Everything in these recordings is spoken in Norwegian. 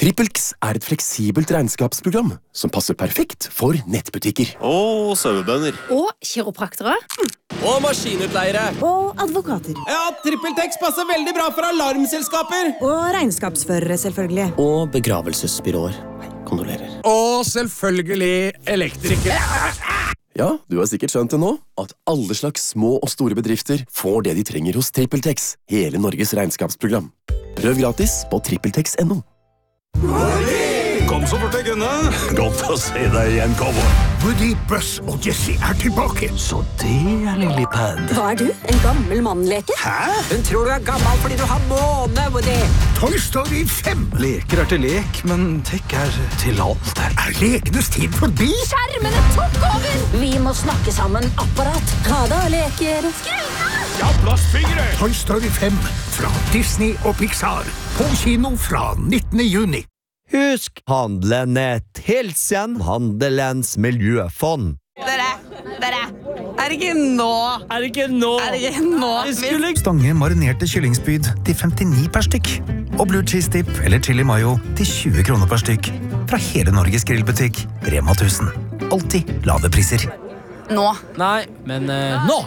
TrippelX er et fleksibelt regnskapsprogram som passer perfekt for nettbutikker. Og sauebønder. Og kiropraktere. Og maskinutleiere. Og advokater. Ja, TrippelTex passer veldig bra for alarmselskaper. Og regnskapsførere, selvfølgelig. Og begravelsesbyråer. Kondolerer. Og selvfølgelig elektrikere. Ja, du har sikkert skjønt det nå, at alle slags små og store bedrifter får det de trenger hos TrippelTex, hele Norges regnskapsprogram. Prøv gratis på trippeltex.no. Kom så fort jeg kunne. Godt å se deg igjen, cowboy. Woody, Buzz og Jessie er tilbake. Så det er Lillipad. Hva er du? En gammel mannleke? Hæ? Hun tror du er gammel fordi du har måne, Woody. Toy Story 5. Leker er til lek, men tech er til alt. Er lekenes tid forbi? Skjermene tok over! Vi må snakke sammen, apparat. Ha da, leker. Ja, plastfingre! Toy Story 5 fra Disney og Pixar. På kino fra 19. juni. Husk, handle nett. Hilsen Handelens miljøfond. Dere, er det ikke nå? Stange marinerte kyllingspyd til 59 per stykk. Og blue cheese dip eller chili mayo til 20 kroner per stykk. Fra hele Norges grillbutikk, Rema 1000. Alltid lave priser. Nå. Nei, men nå!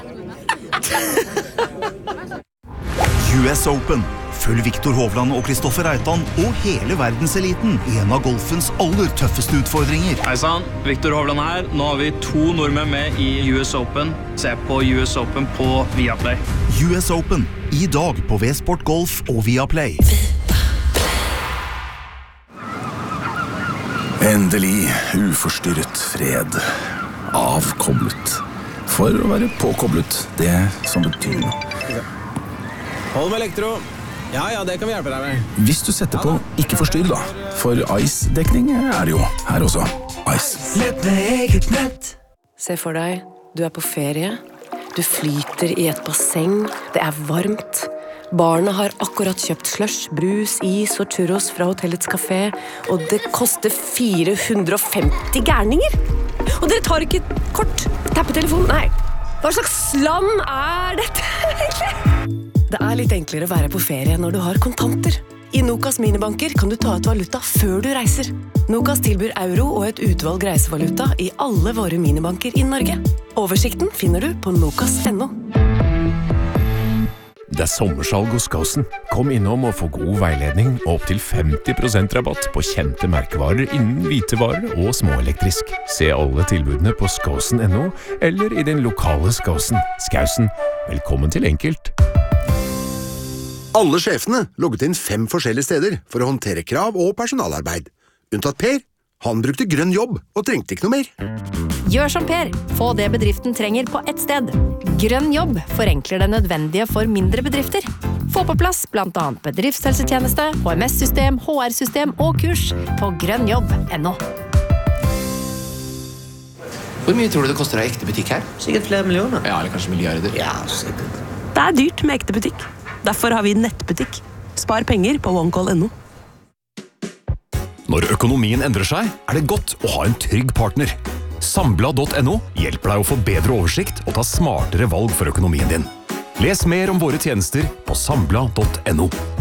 US Open. Følg Viktor Hovland og Kristoffer Reitan og hele verdenseliten i en av golfens aller tøffeste utfordringer. Hei sann, Viktor Hovland her. Nå har vi 2 nordmenn med i US Open. Se på US Open på Viaplay. US Open. I dag på V-Sport Golf og Viaplay. Endelig uforstyrret fred. Avkoblet. For å være påkoblet, det som betyr noe. Hold med elektro. Ja, det kan vi hjelpe deg med. Hvis du setter på ikke forstyrr da, for Ice-dekning er det jo her også. Ice. Nett med eget nett. Se for deg, du er på ferie. Du flyter i et basseng. Det er varmt. Barna har akkurat kjøpt slush, brus, is og churros fra hotellets kafé, og det koster 450 gærninger. Og dere tar ikke kort. Tappe telefonen. Nei. Hva slags land er dette egentlig? Det er litt enklere å være på ferie når du har kontanter. I Nokas minibanker kan du ta ut valuta før du reiser. Nokas tilbyr euro og et utvalg reisevaluta i alle våre minibanker i Norge. Oversikten finner du på nokas.no. Det er sommersalg hos Skåsen. Kom innom og få god veiledning og opp til 50% rabatt på kjente merkevarer innen hvitevarer og småelektrisk. Se alle tilbudene på skåsen.no eller i den lokale Skåsen. Skåsen, velkommen til enkelt. Alle sjefene logget inn 5 forskjellige steder for å håndtere krav og personalarbeid. Unntatt Per. Han brukte grønn jobb og trengte ikke noe mer. Gjør som Per. Få det bedriften trenger på ett sted. Grønn jobb forenkler det nødvendige for mindre bedrifter. Få på plass blant annet bedriftshelsetjeneste, HMS-system, HR-system og kurs på grønnjobb.no. Hvor mye tror du det koster å ha ekte butikk her? Sikkert flere millioner. Ja, eller kanskje milliarder. Ja, sikkert. Det er dyrt med ekte butikk. Derfor har vi nettbutikk. Spar penger på OneCall.no. Når økonomien endrer seg, er det godt å ha en trygg partner. Sambla.no hjelper deg å få bedre oversikt og ta smartere valg for økonomien din. Les mer om våre tjenester på sambla.no.